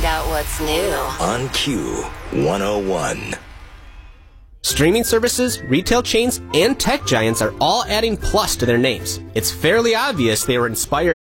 find out what's new on Q101. Streaming services, retail chains, and tech giants are all adding plus to their names. It's fairly obvious they were inspired